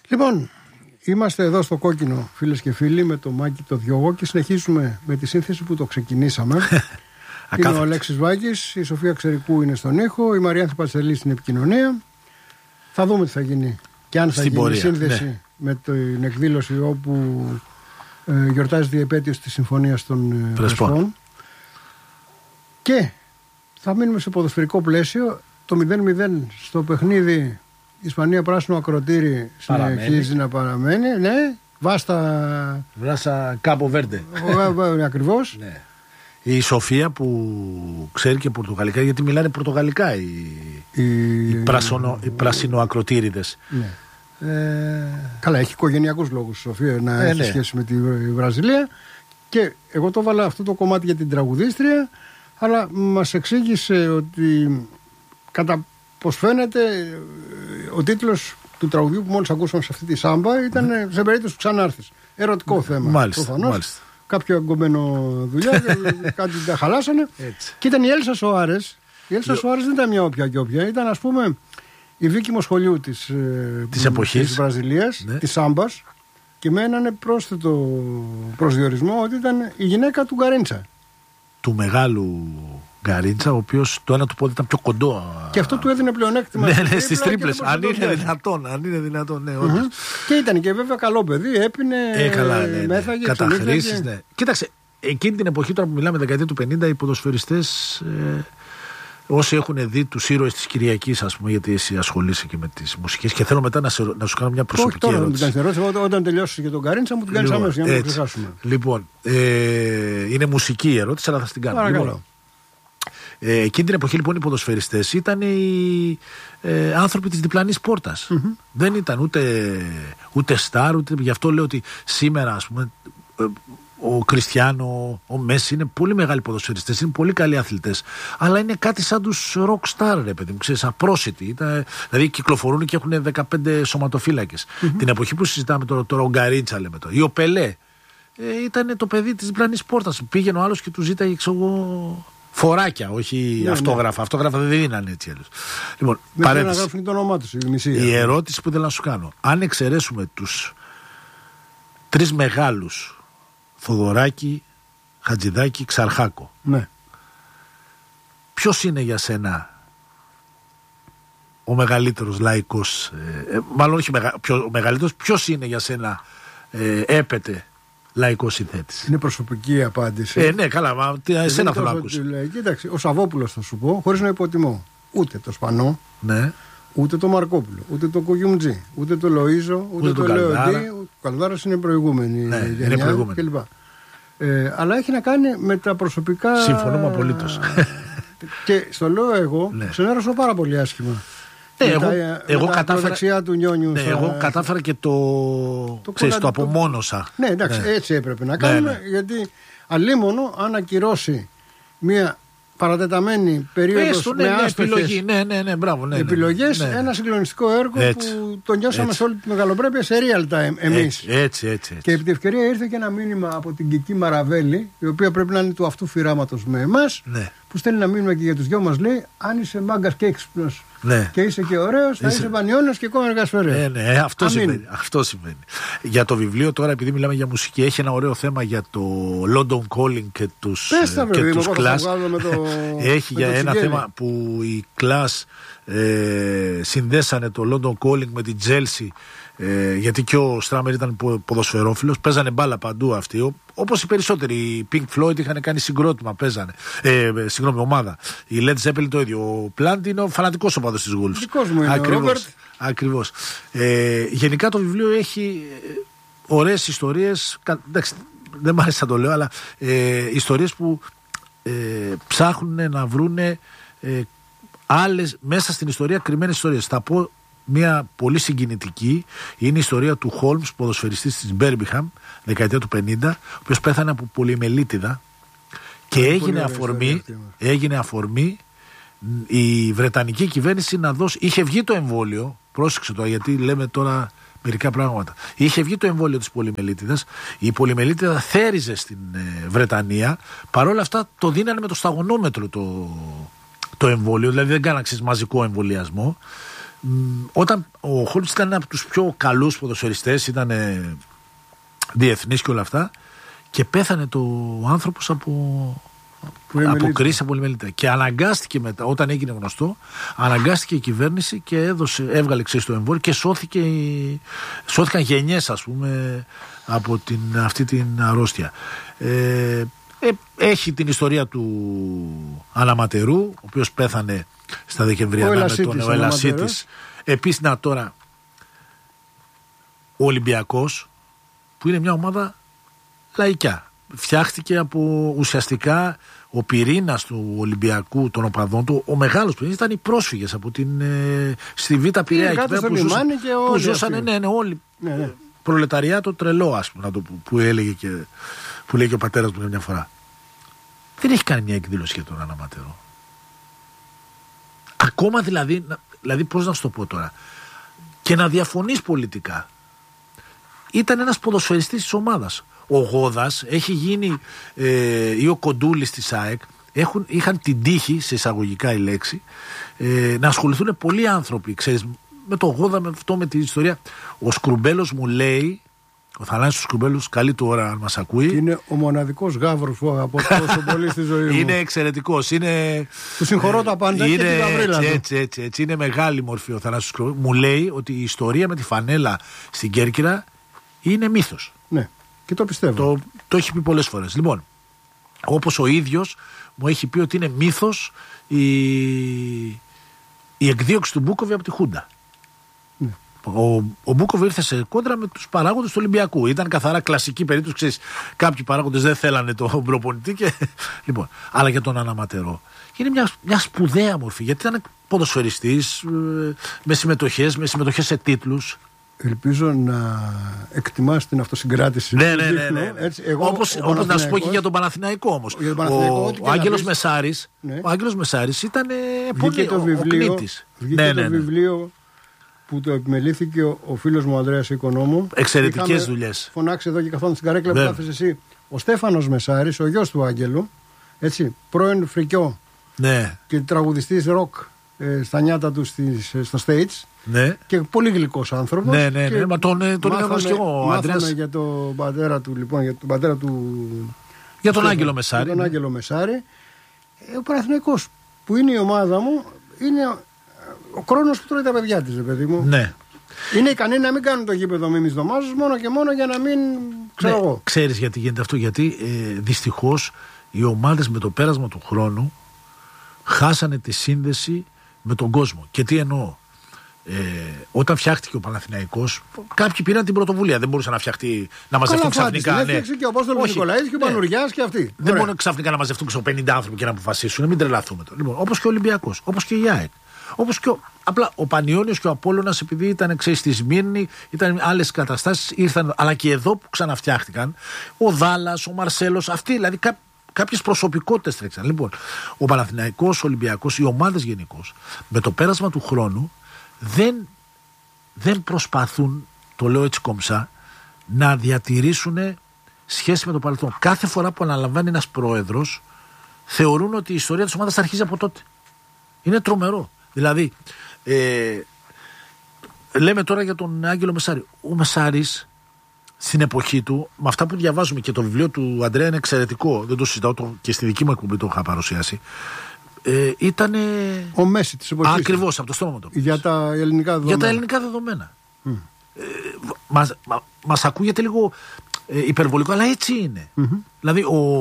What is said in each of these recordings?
Λοιπόν, είμαστε εδώ στο Κόκκινο, φίλες και φίλοι, με το Μάκη το Διώγω και συνεχίζουμε με τη σύνθεση που το ξεκινήσαμε. Είναι ο Αλέξης Βάκης, η Σοφία Ξερικού είναι στον ήχο, η Μαριάνθη Πασελή στην επικοινωνία. Θα δούμε τι θα γίνει και αν θα γίνει πορεία, σύνδεση με την εκδήλωση όπου γιορτάζεται η επέτειος της Συμφωνίας των Πρεσπών. Και θα μείνουμε σε ποδοσφαιρικό πλαίσιο. Το 0-0 στο παιχνίδι Ισπανία πράσινο ακροτήρι συνεχίζει να παραμένει. Ναι, Βάστα Κάπο Βέρντε. Ακριβώς. Ναι. Η Σοφία που ξέρει και πορτογαλικά, γιατί μιλάνε πορτογαλικά οι πρασινοακροτήριδες. Ναι. Καλά, έχει οικογενειακούς λόγους η Σοφία να έχει σχέση με τη Βραζιλία. Και εγώ το έβαλα αυτό το κομμάτι για την τραγουδίστρια, αλλά μας εξήγησε ότι κατά πως φαίνεται ο τίτλος του τραγουδιού που μόλις ακούσαμε σε αυτή τη σάμπα ήταν σε περίπτωση που ξανάρθεις. Ερωτικό θέμα. Μάλιστα. Κάποιο αγκωμένο δουλειά, κάτι τα χαλάσανε. Έτσι. Και ήταν η Έλσα Σοάρες. Η Έλσα Σοάρες δεν ήταν μια όποια και όποια. Ήταν, ας πούμε, η Βίκη Μοσχολιού της εποχής της Βραζιλίας, της σάμπας, και με έναν πρόσθετο προσδιορισμό ότι ήταν η γυναίκα του Γκαρίντσα. Του μεγάλου Γκαρίντσα, ο οποίος το ένα του πόδι ήταν πιο κοντό. Και αυτό του έδινε πλεονέκτημα. Ναι, στις τρίπλες. Αν είναι δυνατόν, ναι, όντως. Και ήταν και βέβαια καλό παιδί, έπινε, μέθαγε, καταχρήσεις, ναι. Κοίταξε, εκείνη την εποχή, τώρα που μιλάμε δεκαετία του 50, οι ποδοσφαιριστές, όσοι έχουν δει τους ήρωες της Κυριακής, ας πούμε, γιατί εσύ ασχολείσαι και με τις μουσικές, και θέλω μετά να σου κάνω μια προσωπική ερώτηση. Όταν τελειώσεις για τον Γκαρίντσα μου την κάνεις αμέσως για να μην ξεχάσουμε. Λοιπόν, είναι μουσική η ερώτηση, αλλά θα την κάνω. Λοιπόν, εκείνη την εποχή λοιπόν οι ποδοσφαιριστές ήταν οι άνθρωποι της διπλανής πόρτας. Δεν ήταν ούτε στάρ, ούτε. Γι' αυτό λέω ότι σήμερα, ας πούμε, ο Κριστιάνο, ο Μέση είναι πολύ μεγάλοι ποδοσφαιριστές, είναι πολύ καλοί αθλητές, αλλά είναι κάτι σαν τους rock star, ρε παιδί μου, ξέρεις, απρόσιτοι. Δηλαδή κυκλοφορούν και έχουν 15 σωματοφύλακες. Την εποχή που συζητάμε τώρα, ο Γκαρίντσα λέμε τώρα, ή ο Πελέ, ήταν το παιδί της διπλανής πόρτας. Πήγαινε ο άλλος και του ζήταγε, φοράκια, όχι αυτόγραφα. Αυτόγραφα δεν δίνανε έτσι άλλως. Λοιπόν, δεν να γράφουν το όνομά τους. Η ερώτηση που θέλω να σου κάνω, αν εξαιρέσουμε τους τρεις μεγάλους, Θοδωράκη, Χατζηδάκη, Ξαρχάκο, ναι, ποιος είναι για σένα ο μεγαλύτερος λαϊκός, μάλλον όχι ο μεγαλύτερος, ποιος είναι για σένα έπεται λαϊκός συνθέτης? Είναι προσωπική απάντηση. Ναι, καλά, εσένα θέλω να ακούσει. Κοίταξε, ο Σαββόπουλος θα σου πω, χωρίς να υποτιμώ ούτε το Σπανό, ναι, ούτε το Μαρκόπουλο, ούτε το Κογιουμτζή, ούτε το Λοΐζο, ούτε το Λεοντή. Ο Καλδάρας είναι προηγούμενη. Ναι, είναι προηγούμενη. Αλλά έχει να κάνει με τα προσωπικά. Συμφωνούμε απολύτως. Και στο λέω εγώ, ξενέρωσα πάρα πολύ άσχημα. Εγώ κατάφερα. Του Νιόνιου, εγώ κατάφερα και το απομόνωσα. Ναι, εντάξει, έτσι έπρεπε να κάνουμε. Γιατί αλλήμωνο αν ακυρώσει μια παρατεταμένη περίοδος με άστοχες επιλογές, ένα συγκλονιστικό έργο που το νιώσαμε σε όλη τη μεγαλοπρέπεια σε real time εμείς. Έτσι. Και επί τη ευκαιρία ήρθε και ένα μήνυμα από την Κική Μαραβέλη, η οποία πρέπει να είναι του αυτού φυράματος με εμάς, που στέλνει ένα μήνυμα και για τους δυο μας, λέει: αν είσαι μάγκας και έξυπνος και είσαι και ωραίος, θα είσαι πανιώνας και ακόμα εργασφαιρέος. Ναι, αυτό σημαίνει. Για το βιβλίο τώρα, επειδή μιλάμε για μουσική, έχει ένα ωραίο θέμα για το London Calling και τους Clash. Έχει για ένα θέμα που οι Clash συνδέσανε το London Calling με την Chelsea, γιατί και ο Στράμερ ήταν ποδοσφαιρόφιλος, παίζανε μπάλα παντού αυτοί, όπως οι περισσότεροι. Οι Pink Floyd είχαν κάνει συγκρότημα, παίζανε, ομάδα. Η Led Zeppelin το ίδιο. Ο Plant είναι ο φανατικός οπαδός της Wolves. Δικός μου είναι ακριβώς. Γενικά το βιβλίο έχει ωραίες ιστορίες. Εντάξει, δεν μ' άρεσε να το λέω, αλλά ιστορίες που ψάχνουν να βρούνε άλλες μέσα στην ιστορία κρυμμένες ιστορίες. Θα πω μια πολύ συγκινητική, είναι η ιστορία του Χόλμς, ποδοσφαιριστής της Μπέρμπιχαμ, δεκαετία του 50, ο οποίος πέθανε από πολυεμελίτιδα και έγινε αφορμή η Βρετανική κυβέρνηση να δώσει. Είχε βγει το εμβόλιο, πρόσεξε τώρα γιατί λέμε τώρα μερικά πράγματα. Είχε βγει το εμβόλιο της πολυμελίτιδας, η πολυμελίτιδα θέριζε στην Βρετανία, παρόλα αυτά το δίνανε με το σταγονόμετρο το εμβόλιο, δηλαδή δεν κάναξε μαζικό εμβολιασμό. όταν ο Χόλτς ήταν από τους πιο καλούς ποδοσφαιριστές, ήταν διεθνής και όλα αυτά, και πέθανε ο άνθρωπος από κρίση, από λιμελίτιδα. Και αναγκάστηκε μετά, όταν έγινε γνωστό, αναγκάστηκε η κυβέρνηση και έβγαλε το εμβόλιο και σώθηκαν γενιές, ας πούμε, από αυτή την αρρώστια. Έχει την ιστορία του Αναματερού, ο οποίος πέθανε στα Δεκεμβριανά με τον Ελασίτης. Επίσης, τώρα ο Ολυμπιακός, που είναι μια ομάδα λαϊκιά, φτιάχτηκε από ουσιαστικά ο πυρήνας του Ολυμπιακού, των οπαδών του, ο μεγάλος πυρήνας ήταν οι πρόσφυγες από στη Β' Πειραιά, που ζούσαν όλοι. Ναι. Προλεταριάτο τρελό, ας πούμε, που λέει και ο πατέρας μου μια φορά. Δεν έχει κάνει μια εκδήλωση για τον Αναματερό. Ακόμα δηλαδή πώς να σου το πω τώρα, και να διαφωνείς πολιτικά. Ήταν ένας ποδοσφαιριστής της ομάδας. Ο Γόδας έχει γίνει, ή ο Κοντούλης της ΑΕΚ, είχαν την τύχη, σε εισαγωγικά η λέξη, να ασχοληθούν πολλοί άνθρωποι, ξέρεις, με το Γόδα, με την ιστορία. Ο Σκρουμπέλος μου λέει, ο Θανάσης Σκρουμπέλος, καλή του ώρα αν μας ακούει. Είναι ο μοναδικός γάβρος που αγαπώ τόσο πολύ στη ζωή μου. Είναι εξαιρετικός. Του συγχωρώ τα πάντα και την γαβρίλα του. Έτσι. Είναι μεγάλη μορφή ο Θανάσης Σκρουμπέλος. Μου λέει ότι η ιστορία με τη φανέλα στην Κέρκυρα είναι μύθος. Ναι, και το πιστεύω. Το έχει πει πολλές φορές. Λοιπόν, όπως ο ίδιος μου έχει πει ότι είναι μύθος η εκδίωξη του Μπούκοβι από τη Χούντα. Ναι. Ο Μπούκοβι ήρθε σε κόντρα με τους παράγοντες του Ολυμπιακού. Ήταν καθαρά κλασική περίπτωση. Ξέρεις, κάποιοι παράγοντες δεν θέλανε τον προπονητή. Λοιπόν, αλλά για τον Αναματερό. Είναι μια σπουδαία μορφή, γιατί ήταν ποδοσφαιριστής, με συμμετοχές σε τίτλους. Ελπίζω να εκτιμάς την αυτοσυγκράτηση. Ναι. Όπως να σου πω και για τον Παναθηναϊκό όμως. Ο Άγγελος Μεσάρης, ήταν πολύ ο Κνήτης. Βγήκε το βιβλίο που το επιμελήθηκε ο φίλος μου Ανδρέας Οικονόμου. Εξαιρετικές δουλειές. Φωνάξει εδώ και καθόταν στην καρέκλα που κάθεσαι εσύ. Ο Στέφανος Μεσάρης, ο γιος του Άγγελου, πρώην φρικιό, και τραγουδιστής ροκ στα νιάτα του στο stage. Ναι. Και πολύ γλυκός άνθρωπος. Ναι. Μα τον είδα και εγώ, ο Ανδρέας. Για τον πατέρα του, λοιπόν, για τον Άγγελο Μεσάρη. Για τον Άγγελο Μεσάρη. Ο Παναθηναϊκός, που είναι η ομάδα μου, είναι ο Κρόνος που τρώει τα παιδιά της, παιδί μου. Ναι. Είναι ικανοί να μην κάνουν το γήπεδο μίμης δωμάζους μόνο και μόνο για να μην. Ξέρω εγώ. Ξέρεις γιατί γίνεται αυτό? Γιατί δυστυχώς οι ομάδες με το πέρασμα του χρόνου χάσανε τη σύνδεση με τον κόσμο. Και τι εννοώ? Όταν φτιάχτηκε ο Παναθηναϊκός, κάποιοι πήραν την πρωτοβουλία. Δεν μπορούσαν να φτιαχτεί, να μαζευτούν ξαφνικά. Έφτιαξε και ο Απόστολος Νικολαίδης και ο Πανουριάς και αυτοί. Δεν μπορούν ξαφνικά να μαζευτούν 50 άνθρωποι και να αποφασίσουν. Μην τρελαθούμε τώρα. Λοιπόν, όπως και ο Ολυμπιακός, όπως και η ΑΕΚ. Απλά ο Πανιώνιος και ο Απόλλωνας, επειδή ήταν στη Σμύρνη, ήταν άλλες καταστάσεις, ήρθαν. Αλλά και εδώ που ξαναφτιάχτηκαν, ο Δάλλας, ο Μαρσέλος, αυτοί δηλαδή. Κάποιες προσωπικότητες τρέξαν. Λοιπόν, ο Παναθηναϊκός, ο Ολυμπιακός, οι ομάδες γενικώς, με το πέρασμα του χρόνου δεν προσπαθούν, το λέω έτσι κομψά, να διατηρήσουν σχέση με το παρελθόν. Κάθε φορά που αναλαμβάνει ένας πρόεδρος, θεωρούν ότι η ιστορία της ομάδας αρχίζει από τότε. Είναι τρομερό. Δηλαδή, λέμε τώρα για τον Άγγελο Μεσάρη. Ο Μεσάρης, στην εποχή του, με αυτά που διαβάζουμε, και το βιβλίο του Ανδρέα είναι εξαιρετικό, δεν το συζητάω, και στη δική μου εκπομπή το είχα παρουσιάσει, ήταν ο Μέση της εποχής. Ακριβώς, από το στόμα του. Για τα ελληνικά δεδομένα. Μας ακούγεται λίγο υπερβολικό, αλλά έτσι είναι. Δηλαδή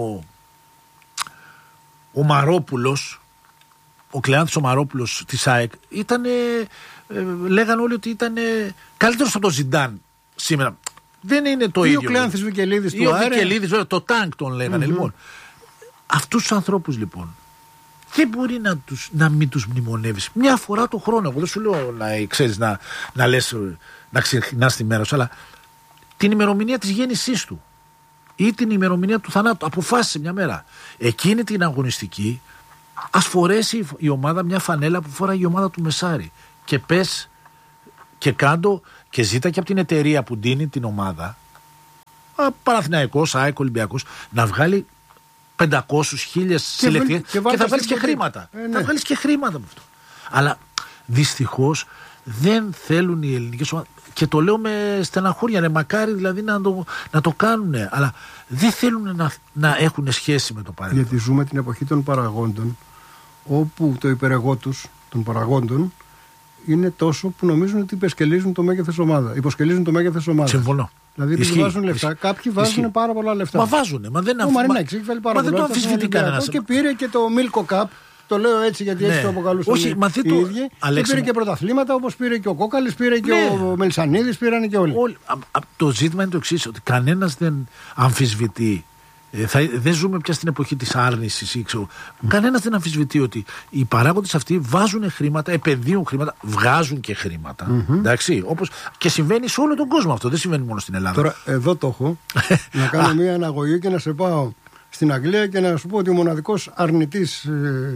ο Μαρόπουλος, ο Κλεάνθης ο Μαρόπουλος της ΑΕΚ, λέγανε όλοι ότι ήταν καλύτερος από τον Ζιντάν σήμερα. Δεν είναι το ίδιο. Ή ο Κλεάνθης Βικελίδης του ΑΕΡ. Ο Βικελίδης, βέβαια, το τάγκ τον λέγανε. Λοιπόν, αυτούς τους ανθρώπους, λοιπόν, δεν μπορεί να μην τους μνημονεύεις μια φορά το χρόνο. Εγώ δεν σου λέω να λες, να ξεχνάς τη μέρα σου, αλλά την ημερομηνία της γέννησής του ή την ημερομηνία του θανάτου. Αποφάσισε μια μέρα. Εκείνη την αγωνιστική, ας φορέσει η ομάδα μια φανέλα που φοράει η ομάδα του Μεσάρη. Και πες και κάντο και ζήτα και από την εταιρεία που ντύνει την ομάδα, Παναθηναϊκός, ΑΕΚ, Ολυμπιακός, να βγάλει 500.000 συλλεκτικές και θα βγάλεις και χρήματα. Θα βγάλεις και χρήματα με αυτό. Αλλά δυστυχώς δεν θέλουν οι ελληνικές ομάδες. Και το λέω με στεναχώρια, μακάρι δηλαδή να το κάνουν, αλλά δεν θέλουν να έχουν σχέση με το παρελθόν. Γιατί ζούμε την εποχή των παραγόντων, όπου το υπερεγώ τους των παραγόντων είναι τόσο που νομίζουν ότι υποσκελίζουν το μέγεθος ομάδα. Συμφωνώ. Δηλαδή επειδή βάζουν λεφτά, κάποιοι βάζουν πάρα πολλά λεφτά. Μα βάζουν, Ο Μαρινάκης έχει βάλει πάρα πολλά λεφτά. Δεν το αμφισβητεί κανένας. Και πήρε και το Milko Cup. Το λέω έτσι γιατί έτσι το αποκαλούσαν οι ίδιοι. Και πήρε και πρωταθλήματα, όπως πήρε και ο Κόκαλης, πήρε και ο Μελισσανίδης, πήραν και όλοι. Το ζήτημα είναι το εξής, ότι κανένας δεν αμφισβητεί. Δεν ζούμε πια στην εποχή της άρνησης. Κανένας δεν αμφισβητεί ότι οι παράγοντες αυτοί βάζουν χρήματα, επενδύουν χρήματα, βγάζουν και χρήματα. Εντάξει, όπως και συμβαίνει σε όλο τον κόσμο αυτό, δεν συμβαίνει μόνο στην Ελλάδα. Τώρα εδώ το έχω. Να κάνω μια αναγωγή και να σε πάω στην Αγγλία και να σου πω ότι ο μοναδικός αρνητής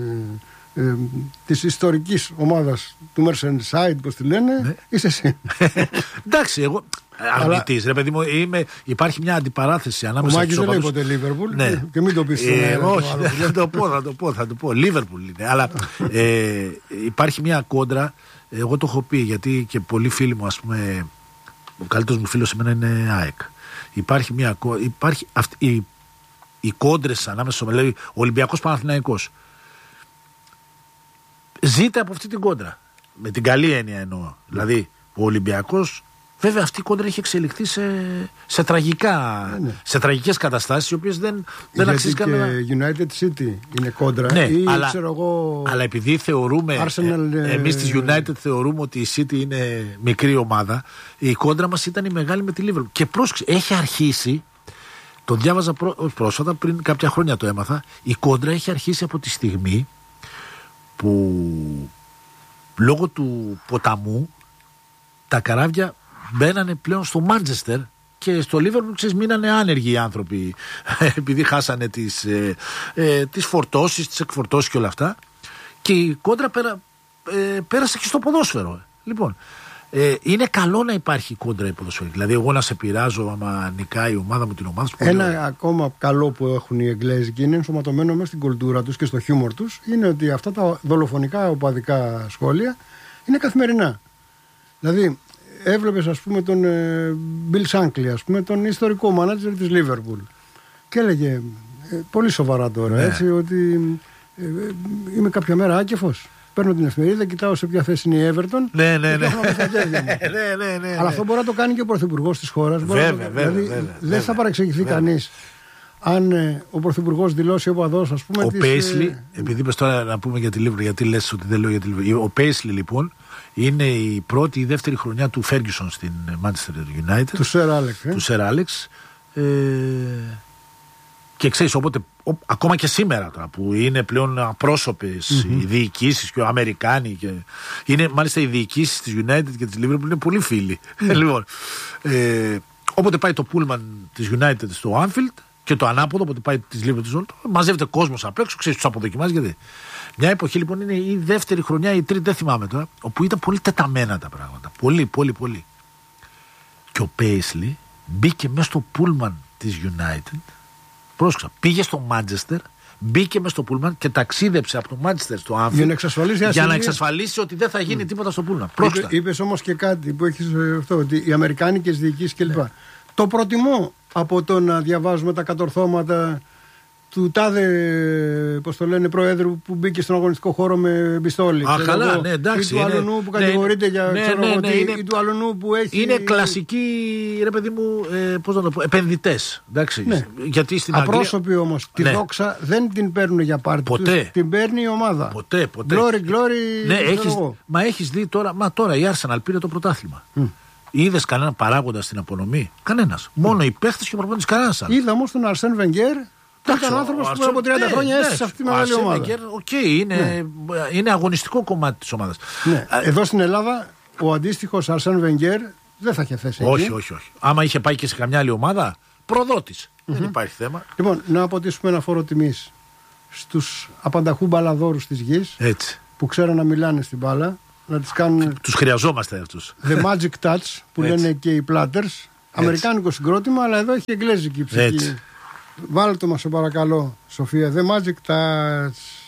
της ιστορικής ομάδας του Merseyside, πώς τη λένε, είσαι εσύ. Εντάξει, εγώ αρνητής, ρε παιδί μου, υπάρχει μια αντιπαράθεση ανάμεσα. Ο Μάκης δεν λέει ποτέ Λίβερπουλ, και μην το πεις. Όχι, θα το πω, Λίβερπουλ είναι, αλλά υπάρχει μια κόντρα, εγώ το έχω πει, γιατί και πολλοί φίλοι μου, ας πούμε, ο καλύτερος μου φίλος εμένα είναι ΑΕΚ. Υπάρχει οι κόντρες ανάμεσα, δηλαδή Ολυμπιακός Παναθηναϊκός. Ζείτε από αυτή την κόντρα. Με την καλή έννοια εννοώ. Δηλαδή, ο Ολυμπιακός, βέβαια αυτή η κόντρα έχει εξελιχθεί σε τραγικές καταστάσεις, οι οποίες δεν αξίζει κανένα. Και United City είναι κόντρα. Ναι, ή, αλλά επειδή θεωρούμε, εμείς της United θεωρούμε ότι η City είναι μικρή ομάδα, η κόντρα μας ήταν η μεγάλη με τη Liverpool. Και πρόσεξε, έχει αρχίσει. Το διάβαζα πρόσφατα, πριν κάποια χρόνια το έμαθα. Η κόντρα έχει αρχίσει από τη στιγμή που λόγω του ποταμού τα καράβια μπαίνανε πλέον στο Μάντσεστερ και στο Λίβερπουλ, ξέρεις, μείνανε άνεργοι οι άνθρωποι επειδή χάσανε τις φορτώσεις, τις εκφορτώσεις και όλα αυτά, και η κόντρα πέρασε και στο ποδόσφαιρο. Λοιπόν, είναι καλό να υπάρχει κόντρα η ποδοσφαιρική. Δηλαδή, εγώ να σε πειράζω άμα νικάει η ομάδα μου την ομάδα σου. Ένα ακόμα καλό που έχουν οι Εγγλέζοι και είναι ενσωματωμένο μέσα στην κουλτούρα τους και στο χιούμορ τους είναι ότι αυτά τα δολοφονικά οπαδικά σχόλια είναι καθημερινά. Δηλαδή, έβλεπες, ας πούμε, τον Bill Shankly, ας πούμε, τον ιστορικό μάνατζερ της Liverpool, και έλεγε πολύ σοβαρά τώρα, έτσι, ότι είμαι κάποια μέρα άκεφος. Παίρνω την εφημερίδα, κοιτάω σε ποια θέση είναι η Everton. Ναι. Αλλά αυτό μπορεί να το κάνει και ο πρωθυπουργός της χώρας. Δηλαδή, δεν θα παρεξηγηθεί κανείς αν ο πρωθυπουργός δηλώσει οπαδός, ας πούμε. Ο Paisley, επειδή είπες τώρα να πούμε για τη Liverpool, γιατί λες ότι δεν λέω για τη Liverpool. Ο Paisley, λοιπόν, είναι η πρώτη ή δεύτερη χρονιά του Ferguson στην Manchester United. Του Sir Alex. Και ξέρεις, οπότε, ακόμα και σήμερα τώρα που είναι πλέον απρόσωπες οι διοικήσεις και οι Αμερικάνοι, και είναι μάλιστα οι διοικήσεις της United και της Liverpool είναι πολύ φίλοι. Λοιπόν, όποτε πάει το πούλμαν της United στο Anfield και το ανάποδο, όποτε πάει της Liverpool, μαζεύεται κόσμος απ' έξω, ξέρεις, τους αποδοκιμάζει. Γιατί μια εποχή, λοιπόν, είναι η δεύτερη χρονιά, η τρίτη, δεν θυμάμαι τώρα, όπου ήταν πολύ τεταμένα τα πράγματα. Πολύ. Και ο Paisley μπήκε μέσα στο πούλμαν της United. Πρόσεξα, πήγε στο Μάντσεστερ, μπήκε μες στο πούλμαν και ταξίδεψε από το Μάντσεστερ στο Άνφιλντ για να εξασφαλίσει ότι δεν θα γίνει τίποτα στο πούλμαν. Είπες όμως και κάτι που έχεις αυτό, ότι οι αμερικάνικες διοικήσεις κλπ. Ναι. Το προτιμώ από το να διαβάζουμε τα κατορθώματα του τάδε, πώς το λένε, προέδρου που μπήκε στον αγωνιστικό χώρο με πιστόλι. Καλά, ναι, εντάξει. Ή του αλλονού που κατηγορείται για ή του αλλονού που έχει. Είναι κλασικοί, ρε παιδί μου, πώς να το πω, επενδυτές. Ναι. Γιατί στην απρόσωποι όμως. Τη δόξα δεν την παίρνουν για πάρτι. Ποτέ. Την παίρνει η ομάδα. Ποτέ. Glory. Ναι, μα έχεις δει τώρα. Μα τώρα η Arsenal πήρε το πρωτάθλημα. Είδες κανένα παράγοντα στην απονομή? Κανένας. Μόνο οι παίχτες και ο προπονητής, κανένας. Είδα όμως τον Αρσέν Βενγκέρ. Ήταν άνθρωπος που από 30 χρόνια έστησε σε αυτή τη μεγάλη ομάδα. Είναι αγωνιστικό κομμάτι της ομάδας. Ναι. Εδώ στην Ελλάδα ο αντίστοιχος Αρσέν Βενγκέρ δεν θα είχε θέση. Όχι. Άμα είχε πάει και σε καμιά άλλη ομάδα, προδότης. Δεν υπάρχει θέμα. Λοιπόν, να αποτίσουμε ένα φόρο τιμής στους απανταχού μπαλαδόρους της γης, έτσι, που ξέρουν να μιλάνε στην μπάλα, να τις κάνουν. Τους χρειαζόμαστε αυτούς. The Magic Touch που λένε και οι Platters. Αμερικάνικο συγκρότημα, αλλά εδώ έχει εγγλέζικη ψυχή. Βάλτε μας, σε παρακαλώ, Σοφία, The Magic Touch.